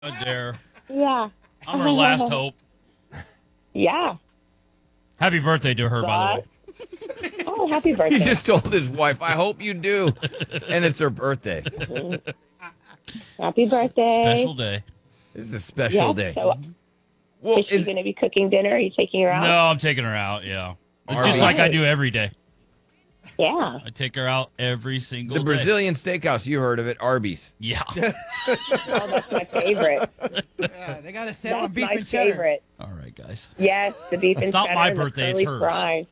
Dare. Yeah. I'm her last hope. Yeah. Happy birthday to her, by the way. Oh, happy birthday. He just told his wife, I hope you do. And it's her birthday. Happy birthday. Special day. This is a special day. So, Well, is she going to be cooking dinner? Are you taking her out? No, I'm taking her out, yeah. All Just right. like I do every day. Yeah. I take her out every single the day. Brazilian steakhouse, you heard of it, Arby's. Yeah. Oh, that's my favorite. Yeah, they got to stand on That's beef my and cheddar. favorite. All right, guys. Yes, the beef It's and not cheddar my and the birthday, it's curly hers. fries.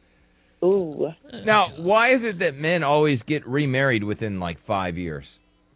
Ooh. Now, why is it that men always get remarried within like 5 years?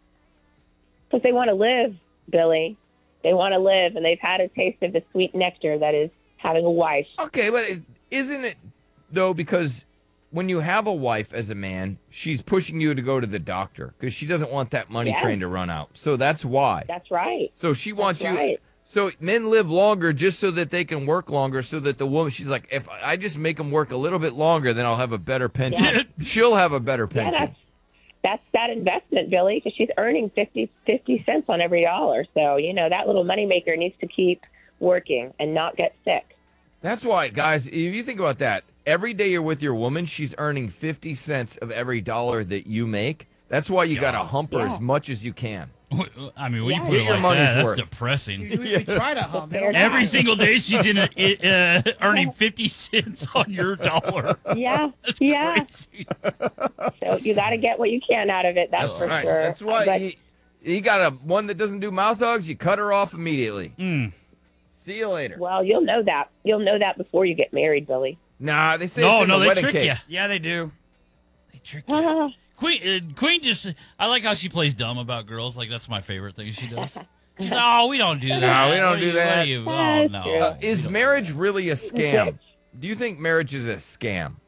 Because they want to live, Billy. They want to live, and they've had a taste of the sweet nectar that is having a wife. Okay, but isn't it, though, because when you have a wife as a man, she's pushing you to go to the doctor because she doesn't want that money Yes. train to run out. So that's why. That's right. So she wants you. right. So men live longer just so that they can work longer. So that the woman, she's like, if I just make them work a little bit longer, then I'll have a better pension. Yeah. She'll have a better Yeah, pension. that's that investment, Billy, because she's earning 50 cents on every dollar. So, that little moneymaker needs to keep working and not get sick. That's why, guys, if you think about that, every day you're with your woman, she's earning 50 cents of every dollar that you make. That's why you got to hump her as much as you can. I mean, when you Yeah. put Get it your like money's that, that's worth. depressing. We try to hum. They don't Every have. single day she's earning 50 cents on your dollar. Yeah, That's yeah. crazy. So you got to get what you can out of it. That's for Right. sure. That's why But- you got one that doesn't do mouth hugs, you cut her off immediately. Mm. See you later. well, you'll know that. You'll know that before you get married, Billy. Nah, they say No, it's in no, the they wedding trick cake. you. Yeah, they do. They trick you. Queen just, I like how she plays dumb about girls. Like, that's my favorite thing she does. She's like, oh, we don't do that. No, we don't What do you- that. what do you- oh, That's no. true. We Is don't marriage do that. really a scam? Do you think marriage is a scam?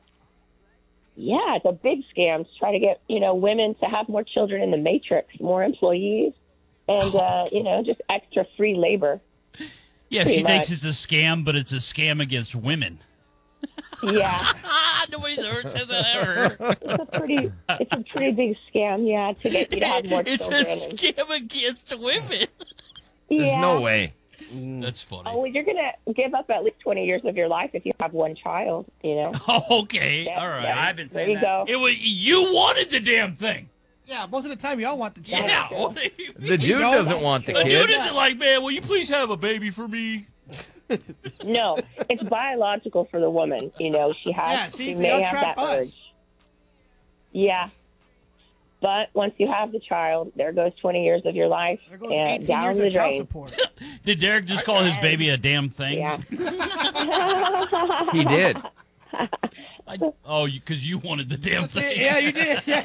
Yeah, it's a big scam to try to get, women to have more children in the matrix, more employees, and, just extra free labor. Yeah, pretty she thinks much. it's a scam, but it's a scam against women. Yeah, Nobody's ever said that ever. it's a pretty big scam, yeah, to get you to have more It's children. a scam against women. There's yeah. no way. That's funny. Oh, well, you're going to give up at least 20 years of your life if you have one child, Okay, Yeah, all right. yeah. I've been There saying you that. go. It was you wanted the damn thing. Yeah, most of the time y'all want the child. Yeah. true. What do you The mean? dude know doesn't that. want the The kid. dude isn't like, man, will you please have a baby for me? No, it's biological for the woman. She has, Yeah, see, she so may y'all have trap that us. urge. But once you have the child, there goes 20 years of your life There goes and 18 down years the of child drain. support. Did Derek just call his baby a damn thing? Yeah. He did. Because you wanted the damn thing. Yeah, you did. Yeah.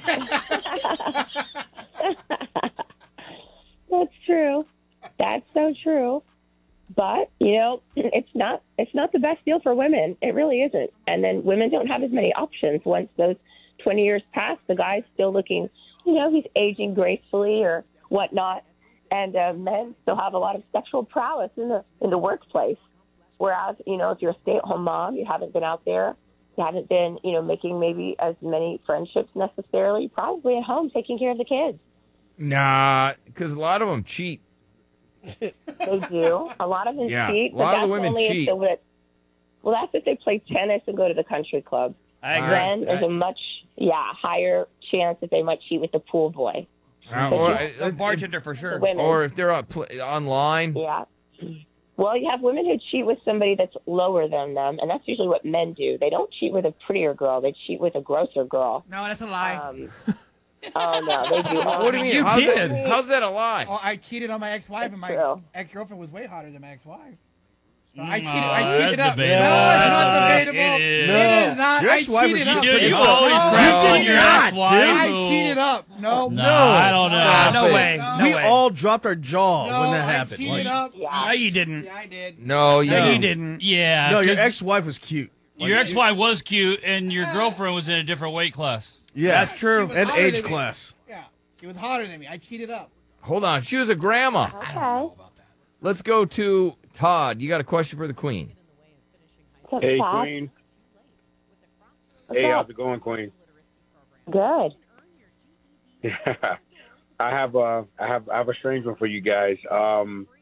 That's true. That's so true. But, it's not the best deal for women. It really isn't. And then women don't have as many options once those 20 years pass. The guy's still looking, he's aging gracefully or whatnot. And men still have a lot of sexual prowess in the workplace. Whereas, if you're a stay-at-home mom, you haven't been out there, you haven't been, making maybe as many friendships necessarily. You're probably at home taking care of the kids. Nah, because a lot of them cheat. They do. A lot of them Yeah, cheat. a lot of but the that's women only if cheat. Well, that's if they play tennis and go to the country club. I agree. Then there's a much, higher chance that they might cheat with the pool boy. The bartender for sure. The women. Or if they're online. Yeah. Well, you have women who cheat with somebody that's lower than them, and that's usually what men do. They don't cheat with a prettier girl. They cheat with a grosser girl. No, that's a lie. Oh, no, they do. What do you mean? You how's, did. how's that a lie? Oh, I cheated on my ex-wife, and my true. ex-girlfriend was way hotter than my ex-wife. So No, I cheated that's up. debatable. No, it's not It debatable. is. It is not. Your I ex-wife cheated was up. Dude, you No, always no, crap you on did your not, ex-wife. I who- cheated up. No. No, I don't know. Stop No it. way. we No way. all dropped our jaw No, when that I happened. cheated up. Yeah. No, you didn't. Yeah, I did. No, you No, you didn't. didn't. Yeah. No, your 'cause ex-wife was cute. Your ex-wife was cute, and your girlfriend was in a different weight class. Yeah, That's true. And Hotter age than me. class. Yeah, she was hotter than me. I cheated up. Hold on. She was a grandma. Okay. Let's go to Todd. You got a question for the queen. What's Hey, up? Queen. What's Hey, up? how's it going, Queen? Good. Yeah. I have a strange one for you guys.